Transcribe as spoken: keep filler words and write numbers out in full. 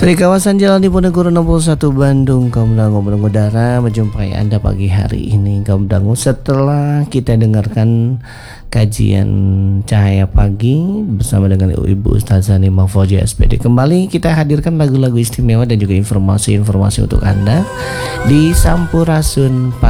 Dari kawasan Jalan Diponegoro enam puluh satu Bandung, kaum dangu mengudara menjumpai Anda pagi hari ini, kaum dangu. Setelah kita dengarkan kajian Cahaya Pagi bersama dengan Ibu Ustazah Nima Fauzia S P D, kembali kita hadirkan lagu-lagu istimewa dan juga informasi-informasi untuk Anda di Sampurasun